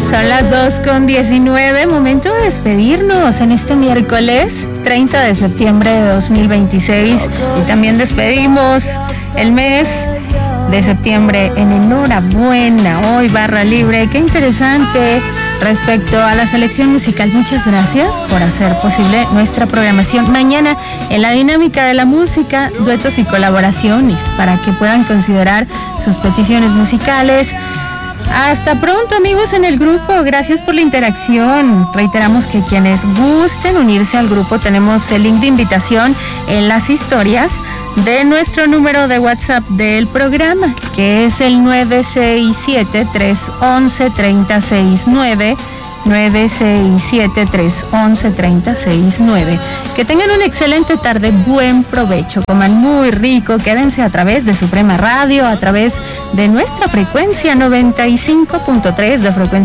Son las 2:19, momento de despedirnos en este miércoles 30 de septiembre de 2026 y también despedimos el mes de septiembre en enhorabuena, hoy barra libre, qué interesante respecto a la selección musical. Muchas gracias por hacer posible nuestra programación. Mañana en la dinámica de la música, duetos y colaboraciones para que puedan considerar sus peticiones musicales. Hasta pronto, amigos en el grupo, gracias por la interacción. Reiteramos que quienes gusten unirse al grupo, tenemos el link de invitación en las historias de nuestro número de WhatsApp del programa, que es el 967-311-3069, 967-311-3069. Que tengan una excelente tarde, buen provecho, coman muy rico, quédense a través de Suprema Radio, a través de nuestra frecuencia 95.3 de frecuencia